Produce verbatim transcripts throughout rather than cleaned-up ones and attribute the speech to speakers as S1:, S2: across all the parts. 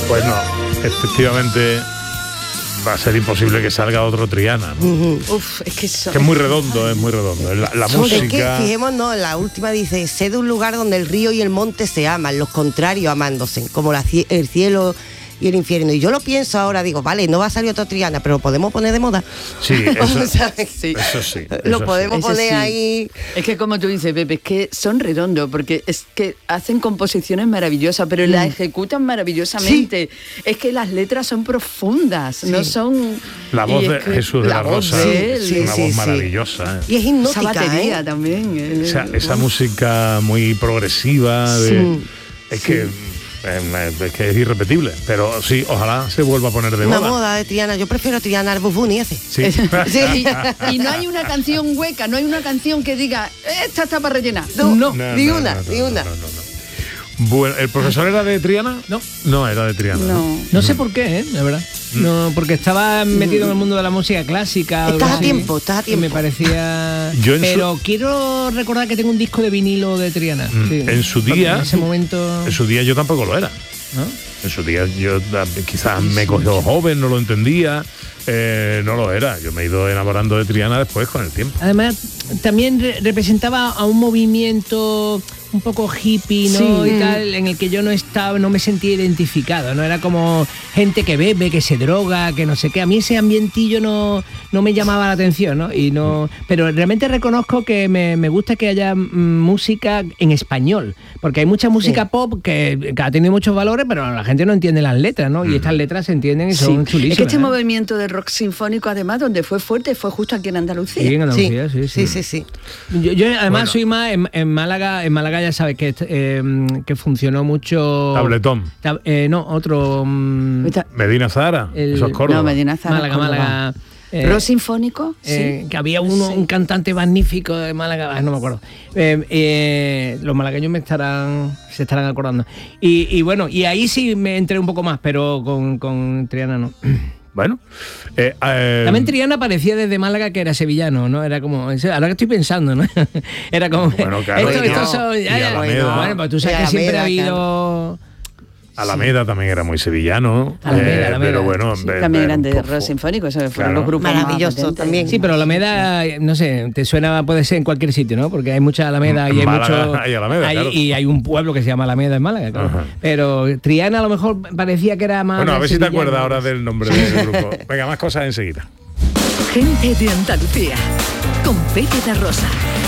S1: Pues no, efectivamente va a ser imposible que salga otro Triana, ¿no?
S2: Uh-huh. Uf, es que, son...
S1: que es muy redondo, es muy redondo. La, la música...
S2: Es que fijémonos, la última dice, sé de un lugar donde el río y el monte se aman, los contrarios amándose, como la, el cielo y el infierno. Y yo lo pienso ahora, digo, vale, no va a salir otro Triana, pero lo podemos poner de moda.
S1: Sí, eso,
S2: o sea,
S1: sí. Eso sí. Eso
S2: lo podemos
S3: sí.
S2: poner
S3: sí.
S2: ahí.
S3: Es que como tú dices, Pepe, es que son redondos, porque es que hacen composiciones maravillosas, pero mm. las ejecutan maravillosamente. Sí. Es que las letras son profundas, sí. no son...
S1: La voz de Jesús de la, la Rosa es sí, una sí, voz sí, maravillosa.
S2: Sí. Y es hipnótica,
S3: esa batería
S2: ¿eh?
S3: también. Eh.
S1: Esa, esa música muy progresiva, de, sí. es que... Sí. Es que es irrepetible, pero sí, ojalá se vuelva a poner de moda.
S2: Una moda de Triana, yo prefiero Triana al Bufuni ese.
S1: Sí.
S3: sí. Y no hay una canción hueca, no hay una canción que diga, esta está para rellenar.
S2: No, no, no ni no, una, no, ni no, una.
S1: No, no, no. Bueno, ¿el profesor era de Triana?
S4: No.
S1: No, era de Triana.
S4: No, no, no sé por qué, ¿eh? La verdad. No, porque estaba metido en el mundo de la música clásica.
S2: Estás a tiempo, estás a tiempo.
S4: Y me parecía...
S1: Yo
S4: Pero
S1: su...
S4: quiero recordar que tengo un disco de vinilo de Triana.
S1: Mm. Sí. En su día...
S4: En ese momento...
S1: En su día yo tampoco lo era. ¿No? En su día yo quizás sí, me sí, cogió sí. joven, no lo entendía, eh, no lo era. Yo me he ido enamorando de Triana después con el tiempo.
S4: Además, también re- representaba a un movimiento un poco hippie, ¿no? Sí. Y tal, en el que yo no estaba, no me sentía identificado, ¿no? Era como gente que bebe, que se droga, que no sé qué. A mí ese ambientillo no, no me llamaba la atención, ¿no? Y no, pero realmente reconozco que me, me gusta que haya mm, música en español, porque hay mucha música sí. pop que, que ha tenido muchos valores, pero la gente no entiende las letras, ¿no? Y estas letras se entienden y sí. son chulísimas.
S3: Es que este
S4: ¿eh?
S3: movimiento de rock sinfónico, además, donde fue fuerte, fue justo aquí en Andalucía.
S4: Sí, en Andalucía, sí, sí.
S2: sí, sí, sí.
S4: Yo, yo además
S1: bueno.
S4: soy más en, en Málaga, en Málaga ya sabes que, eh, que funcionó mucho...
S1: Tabletón.
S4: Tab, eh, no, otro... Um,
S1: Medina Zahara, el, eso es Córdoba.
S3: No, Medina Zahara,
S4: Málaga,
S3: Córdoba.
S4: Málaga.
S3: Eh, ¿Rock sinfónico?
S4: Eh,
S3: sí.
S4: Que había uno, sí. un cantante magnífico de Málaga, no me acuerdo. Eh, eh, los malagueños me estarán, se estarán acordando. Y, y bueno, y ahí sí me entré un poco más, pero con, con Triana no.
S1: Bueno, eh, eh,
S4: también Triana parecía desde Málaga que era sevillano, ¿no? Era como, ahora que estoy pensando, ¿no? Era como,
S1: bueno, claro,
S4: esto,
S1: no,
S4: esto son, ya, ya,
S1: bueno,
S4: bueno, pues tú sabes que siempre ha habido...
S1: Alameda sí. también era muy sevillano,
S4: Alameda,
S1: eh,
S4: Alameda.
S1: pero bueno...
S3: Sí,
S1: be,
S3: también
S1: be,
S3: eran de
S1: poco.
S3: rock sinfónico, eso fueron
S1: claro.
S3: los grupos
S2: maravilloso también.
S4: Sí, pero Alameda, no sé, te suena, puede ser en cualquier sitio, ¿no? Porque hay mucha Alameda y hay
S1: Málaga,
S4: mucho...
S1: Hay Alameda,
S4: hay,
S1: claro.
S4: Y hay un pueblo que se llama Alameda en Málaga, claro.
S1: Ajá.
S4: Pero Triana a lo mejor parecía que era más...
S1: Bueno, a ver si te
S4: sevillano.
S1: acuerdas ahora del nombre del grupo. Venga, más cosas enseguida.
S5: Gente de Andalucía, con Pepe da Rosa.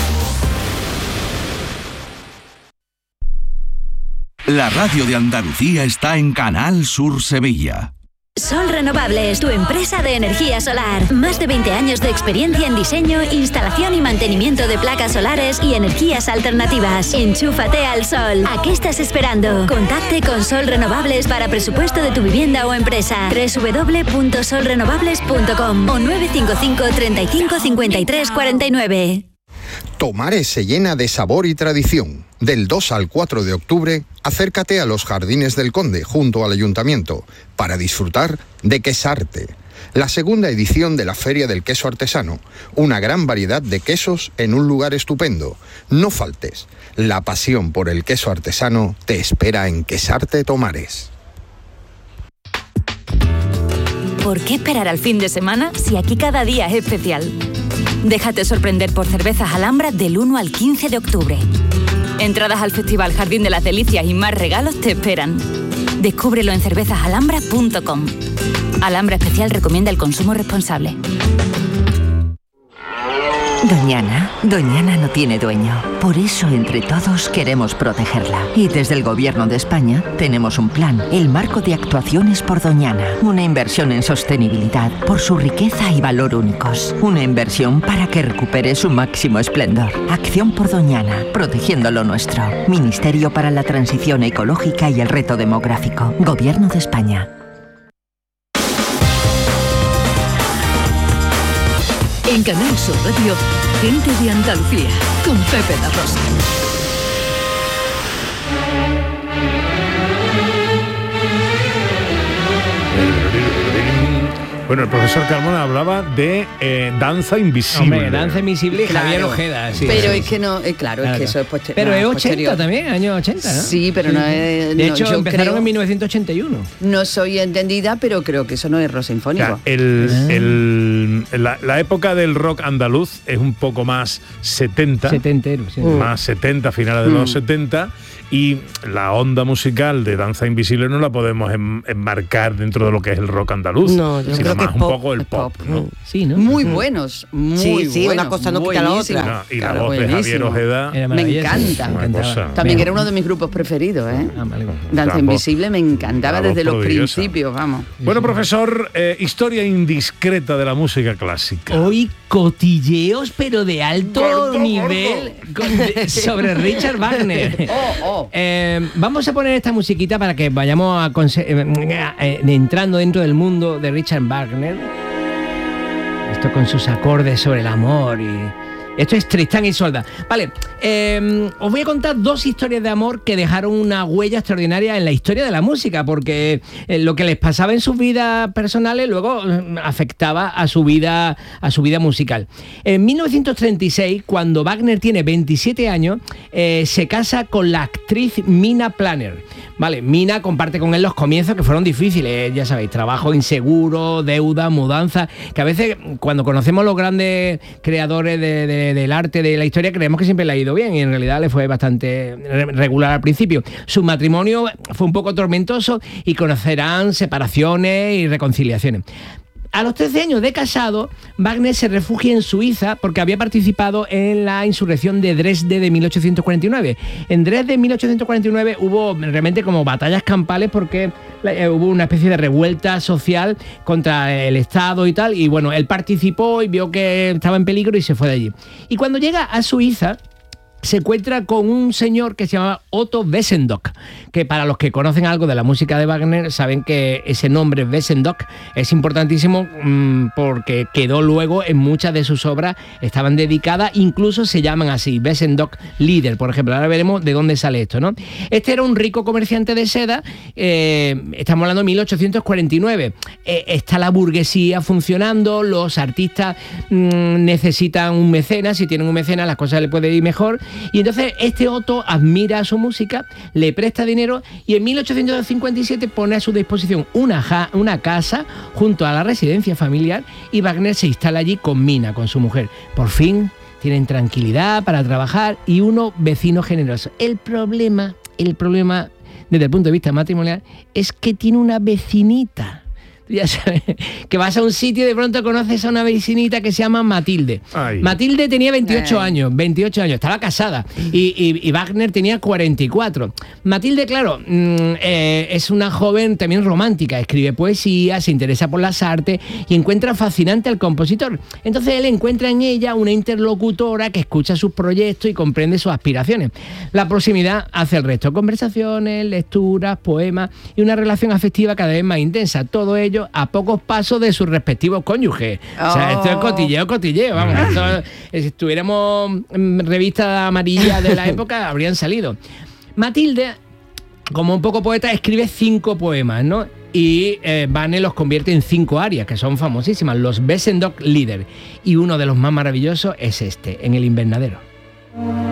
S6: La radio de Andalucía está en Canal Sur Sevilla.
S7: Sol Renovables, tu empresa de energía solar. Más de veinte años de experiencia en diseño, instalación y mantenimiento de placas solares y energías alternativas. Enchúfate al sol. ¿A qué estás esperando? Contacte con Sol Renovables para presupuesto de tu vivienda o empresa. doble u doble u doble u punto sol renovables punto com o nueve cinco cinco, treinta y cinco, cincuenta y tres, cuarenta y nueve.
S8: Tomares se llena de sabor y tradición. Del dos al cuatro de octubre, acércate a los Jardines del Conde, junto al Ayuntamiento, para disfrutar de Quesarte, la segunda edición de la Feria del Queso Artesano. Una gran variedad de quesos en un lugar estupendo. No faltes. La pasión por el queso artesano te espera en Quesarte Tomares.
S7: ¿Por qué esperar al fin de semana si aquí cada día es especial? Déjate sorprender por Cervezas Alhambra del uno al quince de octubre. Entradas al Festival Jardín de las Delicias y más regalos te esperan. Descúbrelo en cervezas alhambra punto com. Alhambra Especial recomienda el consumo responsable.
S9: Doñana, Doñana no tiene dueño. Por eso, entre todos, queremos protegerla. Y desde el Gobierno de España tenemos un plan, el Marco de Actuaciones por Doñana. Una inversión en sostenibilidad por su riqueza y valor únicos. Una inversión para que recupere su máximo esplendor. Acción por Doñana, protegiendo lo nuestro. Ministerio para la Transición Ecológica y el Reto Demográfico. Gobierno de España.
S5: En Canal Sur Radio, Gente de Andalucía, con Pepe da Rosa.
S1: Bueno, el profesor Carmona hablaba de eh, Danza Invisible.
S4: Hombre, Danza Invisible y
S3: Claro.
S4: Javier Ojeda. Sí,
S3: pero
S4: sí,
S3: es
S4: sí.
S3: que no, eh, claro,
S4: Claro,
S3: es que
S4: claro.
S3: eso es posterior.
S4: Pero es
S3: no,
S4: ochenta
S3: posterior.
S4: también, años ochenta, ¿no?
S3: Sí, pero no es...
S4: De
S3: no,
S4: hecho,
S3: yo
S4: empezaron
S3: creo-
S4: en mil novecientos ochenta y uno.
S3: No soy entendida, pero creo que eso no es rock
S1: O
S3: sinfónico.
S1: sea, el, el- la, la época del rock andaluz es un poco más setenta,
S4: Setentero, sí.
S1: más setenta, finales de
S3: Mm.
S1: los setenta, y la onda musical de Danza Invisible no la podemos en- enmarcar dentro de lo que es el rock andaluz,
S2: No, yo
S1: sino
S2: creo que
S1: más
S2: es
S1: un
S2: pop,
S1: poco el
S3: es
S1: pop,
S3: pop.
S1: ¿no?
S4: Sí, ¿no?
S3: Muy buenos, muy
S2: Sí, sí, una
S3: buenos,
S2: cosa no quita la
S3: buenísimos.
S2: otra.
S1: Y la
S3: Claro,
S1: voz de Javier
S3: buenísimo.
S1: Ojeda,
S4: Era
S3: Me
S4: maravilloso.
S3: encanta.
S4: Me
S1: Una
S4: encantaba.
S1: cosa.
S3: También
S4: Me-
S3: era uno de mis grupos preferidos, ¿eh?
S4: Ah, vale.
S3: Danza
S1: La voz-
S3: Invisible me encantaba
S1: la voz
S3: desde los
S1: prodigiosa.
S3: principios, vamos.
S1: Bueno, profesor, eh, historia indiscreta de la música clásica.
S4: Hoy cotilleos, pero de alto
S1: Gordo,
S4: nivel con- de- sobre Richard Wagner.
S3: Oh, oh.
S4: Eh, vamos a poner esta musiquita para que vayamos a conse- eh, eh, entrando dentro del mundo de Richard Wagner. Esto con sus acordes sobre el amor y... Esto es Tristán y Isolda. Vale, eh, os voy a contar dos historias de amor que dejaron una huella extraordinaria en la historia de la música, porque eh, lo que les pasaba en sus vidas personales luego eh, afectaba a su vida, a su vida musical. En mil novecientos treinta y seis, cuando Wagner tiene veintisiete años, eh, se casa con la actriz Mina Planner. Vale, Mina comparte con él los comienzos que fueron difíciles, ya sabéis, trabajo inseguro, deuda, mudanza, que a veces cuando conocemos los grandes creadores de, de, del arte, de la historia, creemos que siempre le ha ido bien y en realidad le fue bastante regular al principio. Su matrimonio fue un poco tormentoso y conocerán separaciones y reconciliaciones. A los trece años de casado, Wagner se refugia en Suiza porque había participado en la insurrección de Dresde de mil ochocientos cuarenta y nueve. En Dresde de mil ochocientos cuarenta y nueve hubo realmente como batallas campales porque eh, hubo una especie de revuelta social contra el Estado y tal, y bueno, él participó y vio que estaba en peligro y se fue de allí. Y cuando llega a Suiza, se encuentra con un señor que se llama Otto Wesendonck, que para los que conocen algo de la música de Wagner saben que ese nombre Wesendonck es importantísimo mmm, porque quedó luego en muchas de sus obras, estaban dedicadas, incluso se llaman así, Wesendonck Lieder, por ejemplo. Ahora veremos de dónde sale esto, ¿no? Este era un rico comerciante de seda, eh, estamos hablando de mil ochocientos cuarenta y nueve, eh, está la burguesía funcionando, los artistas mmm, necesitan un mecenas, si tienen un mecenas las cosas le pueden ir mejor. Y entonces este Otto admira su música, le presta dinero y en mil ochocientos cincuenta y siete pone a su disposición una, ja, una casa junto a la residencia familiar y Wagner se instala allí con Mina, con su mujer. Por fin tienen tranquilidad para trabajar y unos vecinos generosos. El problema, el problema desde el punto de vista matrimonial es que tiene una vecinita. Ya sabes, que vas a un sitio y de pronto conoces a una vecinita que se llama Matilde.
S1: Ay.
S4: Matilde tenía veintiocho
S3: Ay.
S4: años, veintiocho años, estaba casada y, y, y Wagner tenía cuarenta y cuatro. Matilde, claro, mmm, eh, es una joven también romántica, escribe poesía, se interesa por las artes y encuentra fascinante al compositor. Entonces él encuentra en ella una interlocutora que escucha sus proyectos y comprende sus aspiraciones. La proximidad hace el resto, conversaciones, lecturas, poemas y una relación afectiva cada vez más intensa. Todo ello a pocos pasos de sus respectivos cónyuges. O sea, esto es cotilleo, cotilleo, vamos. Esto, si estuviéramos en revista amarilla de la época, habrían salido. Matilde, como un poco poeta, escribe cinco poemas, ¿no? Y eh, Wagner los convierte en cinco arias, que son famosísimas, los Wesendonck Lieder. Y uno de los más maravillosos es este, En el invernadero.